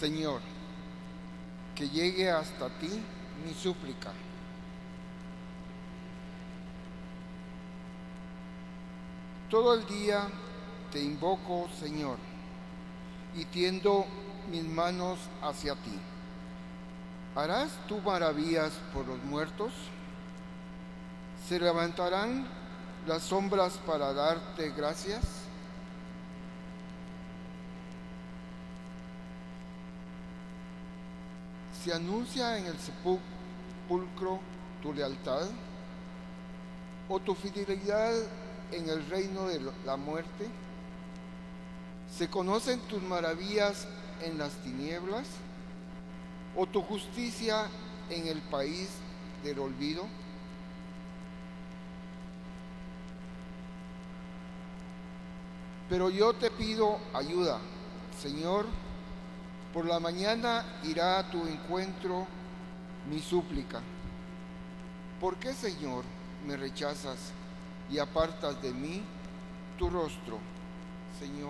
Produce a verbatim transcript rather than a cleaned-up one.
Señor, que llegue hasta ti mi súplica. Todo el día te invoco, Señor, y tiendo mis manos hacia ti. ¿Harás tú maravillas por los muertos? ¿Se levantarán las sombras para darte gracias? ¿Se anuncia en el sepulcro tu lealtad o tu fidelidad en el reino de la muerte? ¿Se conocen tus maravillas en las tinieblas o tu justicia en el país del olvido? Pero yo te pido ayuda, Señor. Por la mañana irá a tu encuentro mi súplica. ¿Por qué, Señor, me rechazas y apartas de mí tu rostro, Señor?